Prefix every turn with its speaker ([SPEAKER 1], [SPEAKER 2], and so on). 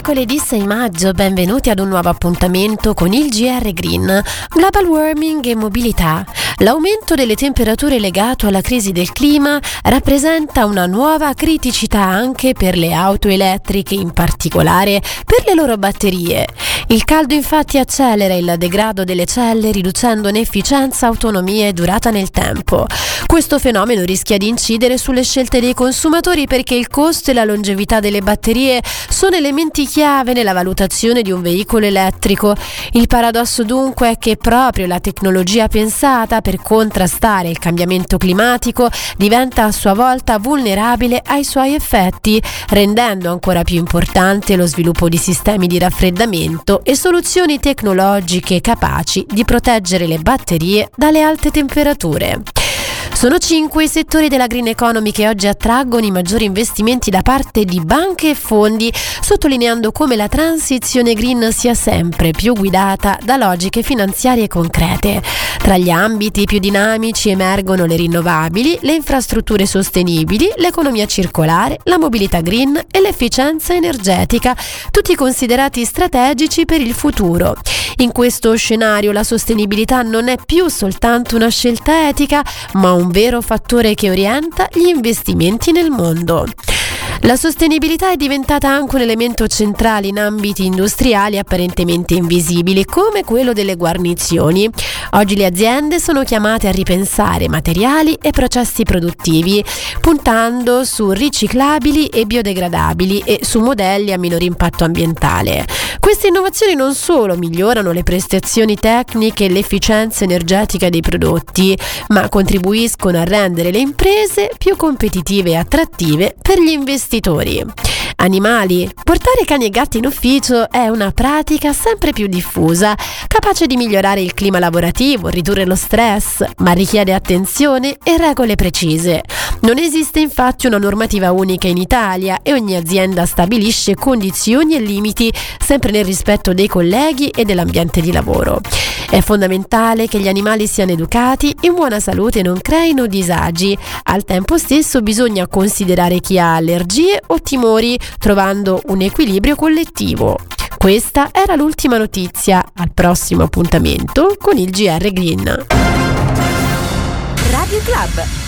[SPEAKER 1] Mercoledì 6 maggio, benvenuti ad un nuovo appuntamento con il GR Green. Global warming e mobilità. L'aumento delle temperature legato alla crisi del clima rappresenta una nuova criticità anche per le auto elettriche, in particolare per le loro batterie. Il caldo infatti accelera il degrado delle celle, riducendone efficienza, autonomia e durata nel tempo. Questo fenomeno rischia di incidere sulle scelte dei consumatori perché il costo e la longevità delle batterie sono elementi chiave nella valutazione di un veicolo elettrico. Il paradosso dunque è che proprio la tecnologia pensata per contrastare il cambiamento climatico diventa a sua volta vulnerabile ai suoi effetti, rendendo ancora più importante lo sviluppo di sistemi di raffreddamento e soluzioni tecnologiche capaci di proteggere le batterie dalle alte temperature. Sono 5 i settori della green economy che oggi attraggono i maggiori investimenti da parte di banche e fondi, sottolineando come la transizione green sia sempre più guidata da logiche finanziarie concrete. Tra gli ambiti più dinamici emergono le rinnovabili, le infrastrutture sostenibili, l'economia circolare, la mobilità green e l'efficienza energetica, tutti considerati strategici per il futuro. In questo scenario la sostenibilità non è più soltanto una scelta etica, ma un vero fattore che orienta gli investimenti nel mondo. La sostenibilità è diventata anche un elemento centrale in ambiti industriali apparentemente invisibili, come quello delle guarnizioni. Oggi le aziende sono chiamate a ripensare materiali e processi produttivi, puntando su riciclabili e biodegradabili e su modelli a minor impatto ambientale. Queste innovazioni non solo migliorano le prestazioni tecniche e l'efficienza energetica dei prodotti, ma contribuiscono a rendere le imprese più competitive e attrattive per gli investitori. Animali. Portare cani e gatti in ufficio è una pratica sempre più diffusa, capace di migliorare il clima lavorativo, ridurre lo stress, ma richiede attenzione e regole precise. Non esiste infatti una normativa unica in Italia e ogni azienda stabilisce condizioni e limiti sempre nel rispetto dei colleghi e dell'ambiente di lavoro. È fondamentale che gli animali siano educati, in buona salute e non creino disagi. Al tempo stesso bisogna considerare chi ha allergie o timori, trovando un equilibrio collettivo. Questa era l'ultima notizia. Al prossimo appuntamento con il GR Green.
[SPEAKER 2] Radio Club.